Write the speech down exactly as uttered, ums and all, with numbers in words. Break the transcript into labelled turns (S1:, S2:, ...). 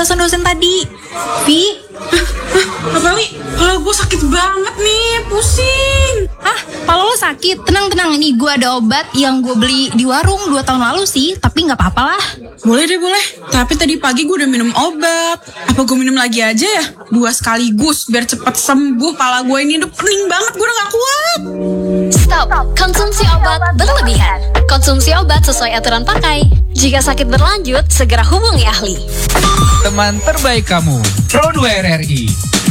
S1: penjelasan dosen tadi. Vi,
S2: Apa nih? Kalau gue sakit banget nih, pusing.
S1: ah, kalau lo sakit, tenang-tenang. Ini gue ada obat yang gue beli di warung dua tahun lalu sih, tapi nggak apa-apa lah.
S2: Boleh deh, boleh. Tapi tadi pagi gue udah minum obat. Apa gue minum lagi aja ya? Dua sekaligus, biar cepet sembuh. Pala gue ini udah pening banget, gue udah gak kuat.
S3: Stop, konsumsi obat berlebihan. Konsumsi obat sesuai aturan pakai. Jika sakit berlanjut, segera hubungi ahli.
S4: Teman terbaik kamu, Pro dua R R I.